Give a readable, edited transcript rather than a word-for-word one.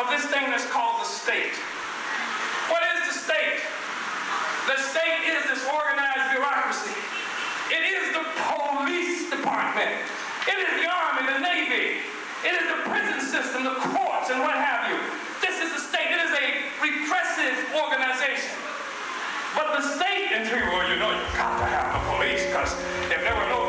of this thing that's called the state. What is the state? The state is this organized bureaucracy. It is the police department. It is the Army, the Navy. It is the prison system, the courts, and what have you. This is the state. It is a repressive organization. But the state, and well, you know, you've got to have the police, because if there were no